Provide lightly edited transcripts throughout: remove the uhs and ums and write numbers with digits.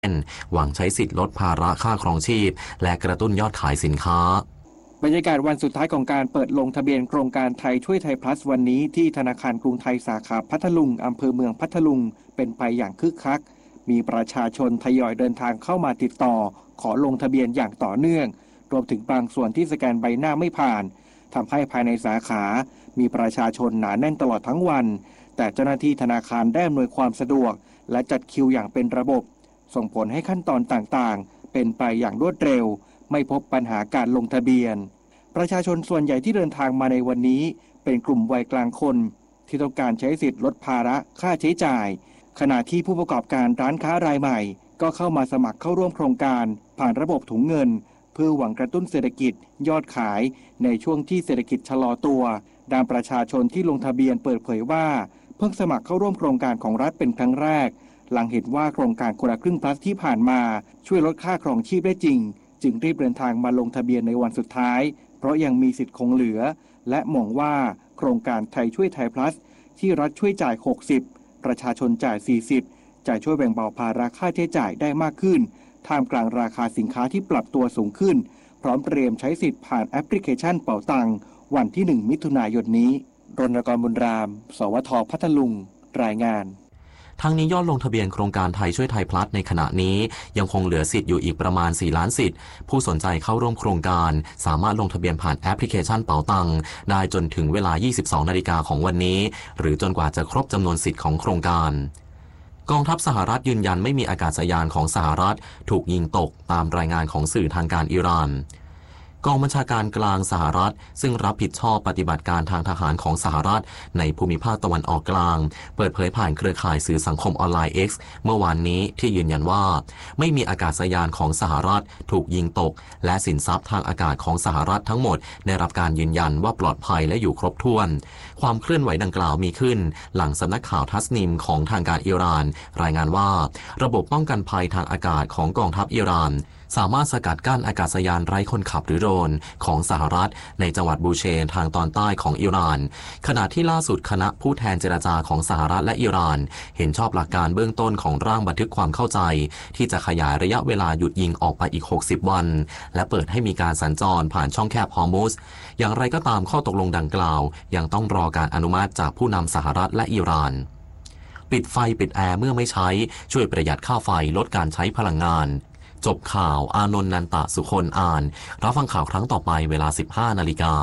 หวังใช้สิทธิ์ลดภาระค่าครองชีพและกระตุ้นยอดขายสินค้าบรรยากาศวันสุดท้ายของการเปิดลงทะเบียนโครงการไทยช่วยไทยพลัสวันนี้ที่ธนาคารกรุงไทยสาขาพัทลุงอำเภอเมืองพัทลุงเป็นไปอย่างคึกคักมีประชาชนทยอยเดินทางเข้ามาติดต่อขอลงทะเบียนอย่างต่อเนื่องรวมถึงบางส่วนที่สแกนใบหน้าไม่ผ่านทำให้ภายในสาขามีประชาชนหนาแน่นตลอดทั้งวันแต่เจ้าหน้าที่ธนาคารได้อำนวยความสะดวกและจัดคิวอย่างเป็นระบบส่งผลให้ขั้นตอนต่างๆเป็นไปอย่างรวดเร็วไม่พบปัญหาการลงทะเบียนประชาชนส่วนใหญ่ที่เดินทางมาในวันนี้เป็นกลุ่มวัยกลางคนที่ต้องการใช้สิทธิ์ลดภาระค่าใช้จ่ายขณะที่ผู้ประกอบการร้านค้ารายใหม่ก็เข้ามาสมัครเข้าร่วมโครงการผ่านระบบถุงเงินเพื่อหวังกระตุ้นเศรษฐกิจยอดขายในช่วงที่เศรษฐกิจชะลอตัวด้านประชาชนที่ลงทะเบียนเปิดเผยว่าเพิ่งสมัครเข้าร่วมโครงการของรัฐเป็นครั้งแรกหลังเห็นว่าโครงการคนละครึ่งพลัสที่ผ่านมาช่วยลดค่าครองชีพได้จริงจึงรีบเดินทางมาลงทะเบียนในวันสุดท้ายเพราะยังมีสิทธิ์คงเหลือและมองว่าโครงการไทยช่วยไทยพลัสที่รัฐช่วยจ่าย60ประชาชนจ่าย40จะช่วยแบ่งเบาภาระค่าใช้จ่ายได้มากขึ้นท่ามกลางราคาสินค้าที่ปรับตัวสูงขึ้นพร้อมเตรียมใช้สิทธิ์ผ่านแอปพลิเคชันเป๋าตังวันที่1มิถุนายนนี้รณกรบุญรามสวท.พัทลุงรายงานทั้งนี้ยอดลงทะเบียนโครงการไทยช่วยไทยพลัสในขณะนี้ยังคงเหลือสิทธิ์อยู่อีกประมาณ4ล้านสิทธิ์ผู้สนใจเข้าร่วมโครงการสามารถลงทะเบียนผ่านแอปพลิเคชันเป๋าตังได้จนถึงเวลา 22 นาฬิกาของวันนี้หรือจนกว่าจะครบจำนวนสิทธิ์ของโครงการกองทัพสหรัฐยืนยันไม่มีอากาศยานของสหรัฐถูกยิงตกตามรายงานของสื่อทางการอิหร่านกองบัญชาการกลางสหรัฐซึ่งรับผิดชอบปฏิบัติการทางทหารของสหรัฐในภูมิภาคตะวันออกกลางเปิดเผยผ่านเครือข่ายสื่อสังคมออนไลน์ X เมื่อวานนี้ที่ยืนยันว่าไม่มีอากาศยานของสหรัฐถูกยิงตกและสินทรัพย์ทางอากาศของสหรัฐทั้งหมดได้รับการยืนยันว่าปลอดภัยและอยู่ครบถ้วนความเคลื่อนไหวดังกล่าวมีขึ้นหลังสำนักข่าวทัสนิมของทางการอิหร่านรายงานว่าระบบป้องกันภัยทางอากาศของกองทัพอิหร่านสามารถสกัดกั้นอากาศยานไร้คนขับหรือโดรนของสหรัฐในจังหวัดบูเชนทางตอนใต้ของอิหร่านขณะที่ล่าสุดคณะผู้แทนเจรจาของสหรัฐและอิหร่านเห็นชอบหลักการเบื้องต้นของร่างบันทึกความเข้าใจที่จะขยายระยะเวลาหยุดยิงออกไปอีก60วันและเปิดให้มีการสัญจรผ่านช่องแคบฮอร์มุซอย่างไรก็ตามข้อตกลงดังกล่าวยังต้องรอการอนุมัติจากผู้นำสหรัฐและอิหร่านปิดไฟปิดแอร์เมื่อไม่ใช้ช่วยประหยัดค่าไฟลดการใช้พลังงานจบข่าวอานนท์นันตะสุคนอ่านรับฟังข่าวครั้งต่อไปเวลา 15 นาฬิกา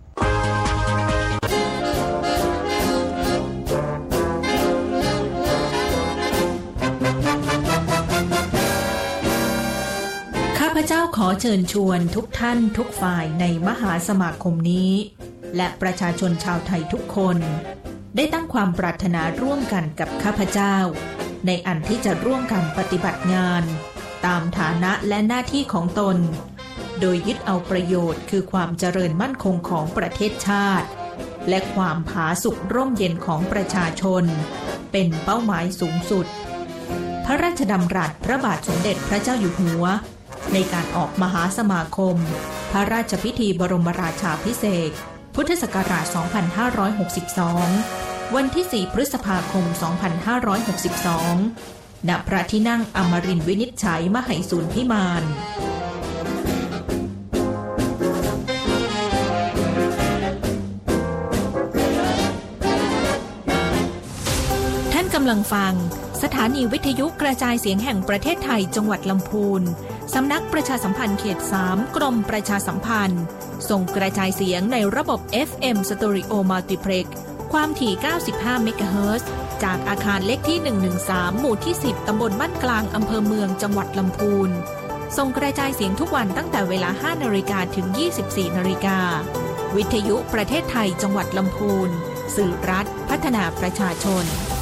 ข้าพเจ้าขอเชิญชวนทุกท่านทุกฝ่ายในมหาสมาคมนี้และประชาชนชาวไทยทุกคนได้ตั้งความปรารถนาร่วมกันกับข้าพเจ้าในอันที่จะร่วมกันปฏิบัติงานตามฐานะและหน้าที่ของตนโดยยึดเอาประโยชน์คือความเจริญมั่นคงของประเทศชาติและความผาสุกร่มเย็นของประชาชนเป็นเป้าหมายสูงสุดพระราชดำรัสพระบาทสมเด็จพระเจ้าอยู่หัวในการออกมหาสมาคมพระราชพิธีบรมราชาภิเษกพุทธศักราช 2562 วันที่ 4 พฤษภาคม 2562ณพระที่นั่งอมรินทร์วินิจฉัยมหิสูรพิมานท่านกำลังฟังสถานีวิทยุกระจายเสียงแห่งประเทศไทยจังหวัดลำพูนสำนักประชาสัมพันธ์เขต 3 กรมประชาสัมพันธ์ส่งกระจายเสียงในระบบ FM Stereo Multiplex ความถี่ 95 เมกะเฮิรตซ์จากอาคารเลขที่ 113 หมู่ที่ 10 ตำบลบ้านกลางอำเภอเมืองจังหวัดลำพูนส่งกระจายเสียงทุกวันตั้งแต่เวลา 5 นาฬิกาถึง 24 นาฬิกาวิทยุประเทศไทยจังหวัดลำพูนสื่อรัฐพัฒนาประชาชน